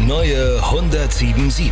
neue 107.7.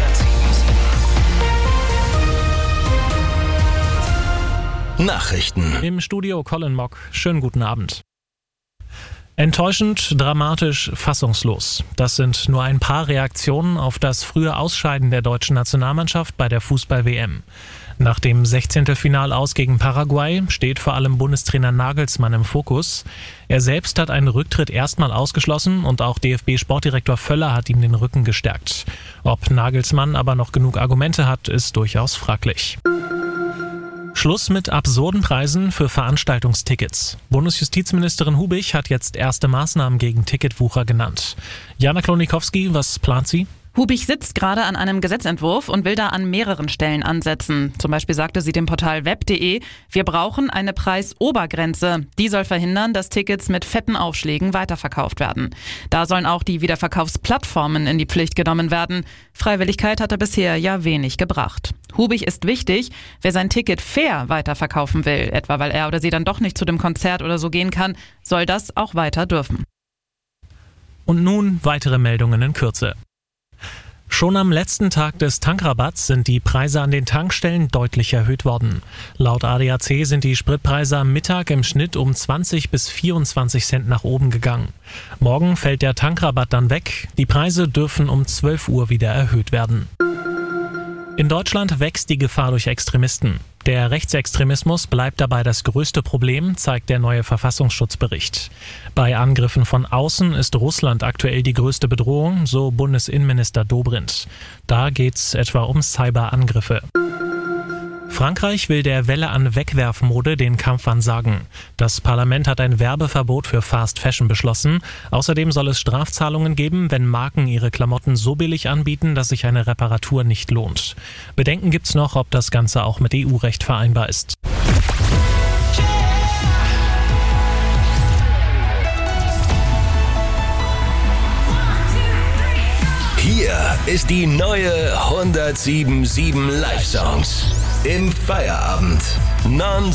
Nachrichten. Im Studio Colin Mock. Schönen guten Abend. Enttäuschend, dramatisch, fassungslos. Das sind nur ein paar Reaktionen auf das frühe Ausscheiden der deutschen Nationalmannschaft bei der Fußball-WM. Nach dem 16. Aus gegen Paraguay steht vor allem Bundestrainer Nagelsmann im Fokus. Er selbst hat einen Rücktritt erstmal ausgeschlossen und auch DFB-Sportdirektor Völler hat ihm den Rücken gestärkt. Ob Nagelsmann aber noch genug Argumente hat, ist durchaus fraglich. Schluss mit absurden Preisen für Veranstaltungstickets. Bundesjustizministerin Hubich hat jetzt erste Maßnahmen gegen Ticketwucher genannt. Jana Klonikowski, was plant sie? Hubich sitzt gerade an einem Gesetzentwurf und will da an mehreren Stellen ansetzen. Zum Beispiel sagte sie dem Portal web.de, wir brauchen eine Preisobergrenze. Die soll verhindern, dass Tickets mit fetten Aufschlägen weiterverkauft werden. Da sollen auch die Wiederverkaufsplattformen in die Pflicht genommen werden. Freiwilligkeit hat bisher ja wenig gebracht. Hubich ist wichtig, wer sein Ticket fair weiterverkaufen will, etwa weil er oder sie dann doch nicht zu dem Konzert oder so gehen kann, soll das auch weiter dürfen. Und nun weitere Meldungen in Kürze. Schon am letzten Tag des Tankrabatts sind die Preise an den Tankstellen deutlich erhöht worden. Laut ADAC sind die Spritpreise am Mittag im Schnitt um 20 bis 24 Cent nach oben gegangen. Morgen fällt der Tankrabatt dann weg. Die Preise dürfen um 12 Uhr wieder erhöht werden. In Deutschland wächst die Gefahr durch Extremisten. Der Rechtsextremismus bleibt dabei das größte Problem, zeigt der neue Verfassungsschutzbericht. Bei Angriffen von außen ist Russland aktuell die größte Bedrohung, so Bundesinnenminister Dobrindt. Da geht's etwa um Cyberangriffe. Frankreich will der Welle an Wegwerfmode den Kampf ansagen. Das Parlament hat ein Werbeverbot für Fast Fashion beschlossen. Außerdem soll es Strafzahlungen geben, wenn Marken ihre Klamotten so billig anbieten, dass sich eine Reparatur nicht lohnt. Bedenken gibt's noch, ob das Ganze auch mit EU-Recht vereinbar ist. Hier ist die neue 107.7 Live-Songs. Im Feierabend. Non